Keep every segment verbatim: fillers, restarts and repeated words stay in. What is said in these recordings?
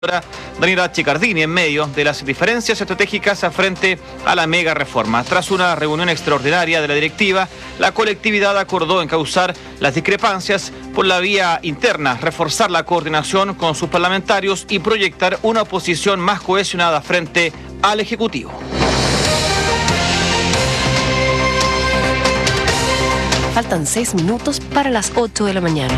Daniela Chiccardini en medio de las diferencias estratégicas frente a la mega reforma. Tras una reunión extraordinaria de la directiva, la colectividad acordó encauzar las discrepancias por la vía interna, reforzar la coordinación con sus parlamentarios y proyectar una oposición más cohesionada frente al Ejecutivo. Faltan seis minutos para las ocho de la mañana.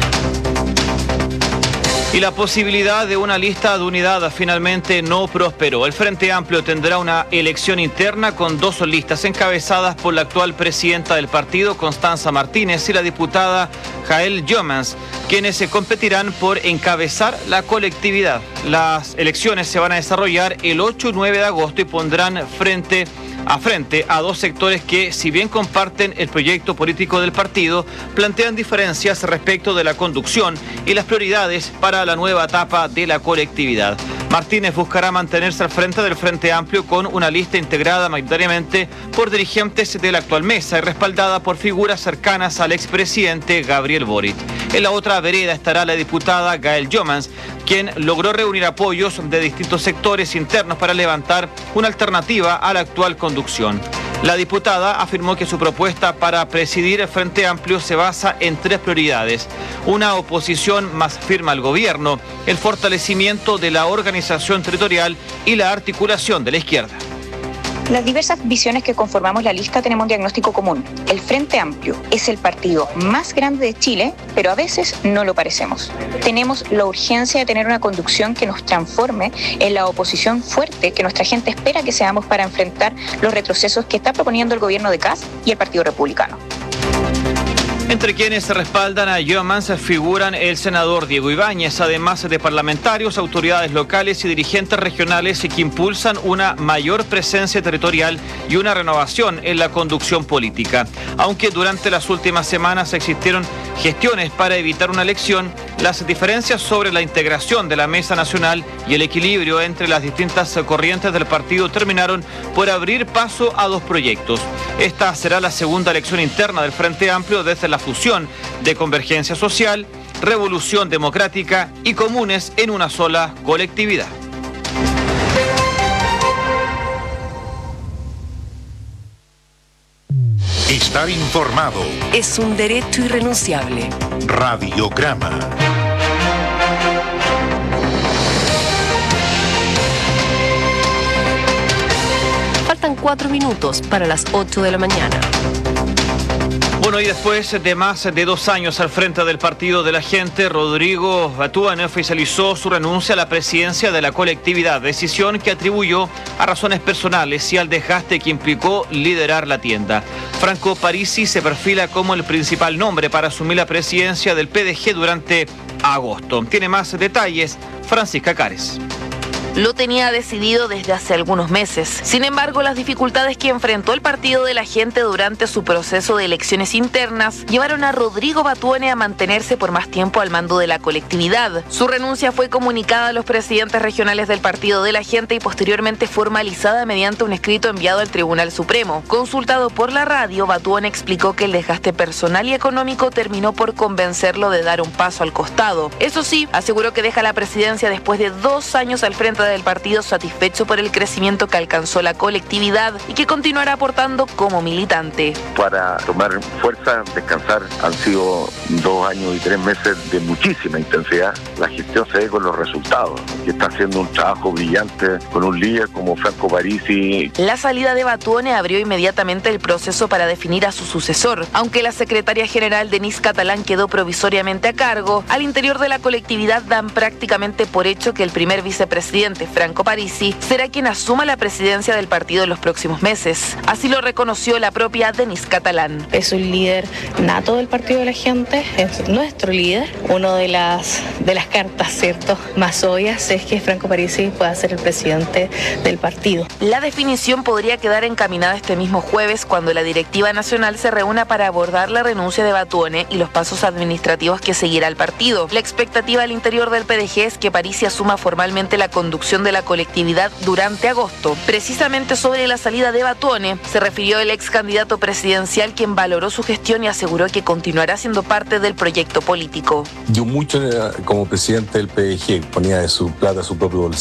Y la posibilidad de una lista de unidad finalmente no prosperó. El Frente Amplio tendrá una elección interna con dos listas encabezadas por la actual presidenta del partido, Constanza Martínez, y la diputada Jael Jomans, quienes se competirán por encabezar la colectividad. Las elecciones se van a desarrollar el ocho y nueve de agosto y pondrán frente a frente a dos sectores que, si bien comparten el proyecto político del partido, plantean diferencias respecto de la conducción y las prioridades para la nueva etapa de la colectividad. Martínez buscará mantenerse al frente del Frente Amplio con una lista integrada mayoritariamente por dirigentes de la actual mesa y respaldada por figuras cercanas al expresidente Gabriel Boric. En la otra vereda estará la diputada Jael Jomans, quien logró reunir apoyos de distintos sectores internos para levantar una alternativa a la actual conducción. La diputada afirmó que su propuesta para presidir el Frente Amplio se basa en tres prioridades: una oposición más firme al gobierno, el fortalecimiento de la organización territorial y la articulación de la izquierda. Las diversas visiones que conformamos la lista tenemos un diagnóstico común. El Frente Amplio es el partido más grande de Chile, pero a veces no lo parecemos. Tenemos la urgencia de tener una conducción que nos transforme en la oposición fuerte que nuestra gente espera que seamos para enfrentar los retrocesos que está proponiendo el gobierno de Kast y el Partido Republicano. Entre quienes se respaldan a Jomans figuran el senador Diego Ibáñez, además de parlamentarios, autoridades locales y dirigentes regionales que impulsan una mayor presencia territorial y una renovación en la conducción política. Aunque durante las últimas semanas existieron gestiones para evitar una elección, las diferencias sobre la integración de la Mesa Nacional y el equilibrio entre las distintas corrientes del partido terminaron por abrir paso a dos proyectos. Esta será la segunda elección interna del Frente Amplio desde la fusión de Convergencia Social, Revolución Democrática y Comunes en una sola colectividad. Estar informado Es un derecho irrenunciable. Radiograma. Faltan cuatro minutos para las ocho de la mañana. Bueno, y después de más de dos años al frente del Partido de la Gente, Rodrigo Batuane oficializó su renuncia a la presidencia de la colectividad, decisión que atribuyó a razones personales y al desgaste que implicó liderar la tienda. Franco Parisi se perfila como el principal nombre para asumir la presidencia del P D G durante agosto. Tiene más detalles Francisca Cares. Lo tenía decidido desde hace algunos meses. Sin embargo, las dificultades que enfrentó el Partido de la Gente durante su proceso de elecciones internas llevaron a Rodrigo Batuane a mantenerse por más tiempo al mando de la colectividad. Su renuncia fue comunicada a los presidentes regionales del Partido de la Gente y posteriormente formalizada mediante un escrito enviado al Tribunal Supremo. Consultado por la radio, Batuane explicó que el desgaste personal y económico terminó por convencerlo de dar un paso al costado. Eso sí, aseguró que deja la presidencia después de dos años al frente del partido, satisfecho por el crecimiento que alcanzó la colectividad y que continuará aportando como militante. Para tomar fuerza, descansar, han sido dos años y tres meses de muchísima intensidad. La gestión se ve con los resultados, que está haciendo un trabajo brillante con un líder como Franco Parisi. La salida de Batuane abrió inmediatamente el proceso para definir a su sucesor. Aunque la secretaria general Denise Catalán quedó provisoriamente a cargo, al interior de la colectividad dan prácticamente por hecho que el primer vicepresidente, Franco Parisi, será quien asuma la presidencia del partido en los próximos meses. Así lo reconoció la propia Denise Catalán. Es un líder nato del Partido de la Gente, es nuestro líder. Una de las, de las cartas, ¿cierto?, más obvias es que Franco Parisi pueda ser el presidente del partido. La definición podría quedar encaminada este mismo jueves cuando la directiva nacional se reúna para abordar la renuncia de Batuane y los pasos administrativos que seguirá el partido. La expectativa al interior del P D G es que Parisi asuma formalmente la conducción reconstrucción de la colectividad durante agosto. Precisamente sobre la salida de Batuone se refirió el ex candidato presidencial, quien valoró su gestión y aseguró que continuará siendo parte del proyecto político. Dio mucho como presidente del P D G, ponía de su plata a su propio bolsillo.